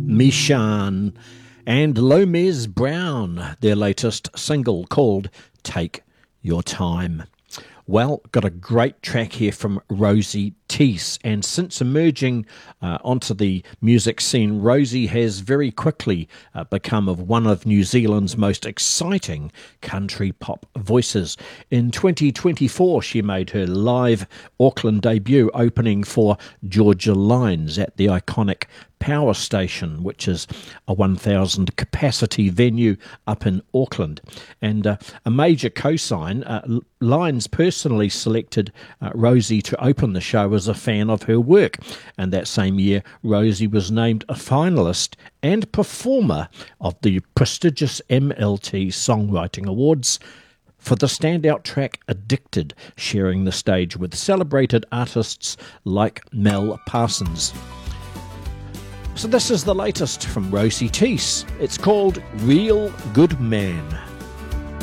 Mishan and Lomez Brown, their latest single called Take Your Time. Well, got a great track here from Rosie Teese, and since emerging onto the music scene, Rosie has very quickly become one of New Zealand's most exciting country pop voices. In 2024, she made her live Auckland debut, opening for Georgia Lines at the iconic Power Station, which is a 1,000 capacity venue up in Auckland. And a major cosign, Lines personally selected Rosie to open the show as a fan of her work. And that same year, Rosie was named a finalist and performer of the prestigious MLT Songwriting Awards for the standout track Addicted, sharing the stage with celebrated artists like Mel Parsons. So this is the latest from Rosie Teese. It's called Real Good Man.